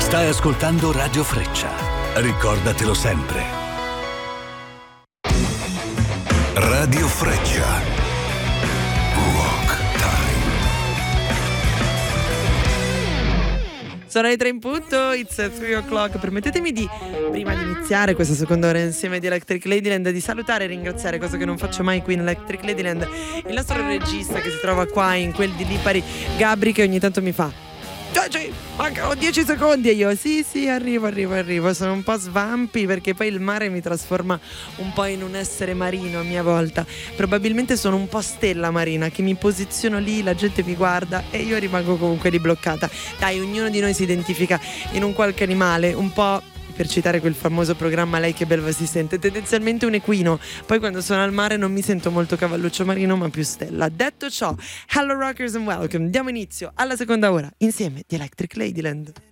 Stai ascoltando Radio Freccia. Ricordatelo sempre. Radio Freccia. Rock Time. Sono le 3 in punto, it's 3 o'clock. Permettetemi di, prima di iniziare questa seconda ora insieme di Electric Ladyland, di salutare e ringraziare, cosa che non faccio mai qui in Electric Ladyland, il nostro regista che si trova qua in quel di Lipari, Gabri, che ogni tanto mi fa: Gigi, mancano 10 secondi, e io sì, arrivo. Sono un po' svampi perché poi il mare mi trasforma un po' in un essere marino a mia volta. Probabilmente sono un po' stella marina, che mi posiziono lì, la gente mi guarda e io rimango comunque lì bloccata. Dai, ognuno di noi si identifica in un qualche animale, un po', per citare quel famoso programma Lei che belva si sente, tendenzialmente un equino. Poi quando sono al mare non mi sento molto cavalluccio marino, ma più stella. Detto ciò, hello rockers and welcome. Diamo inizio alla seconda ora insieme di Electric Ladyland.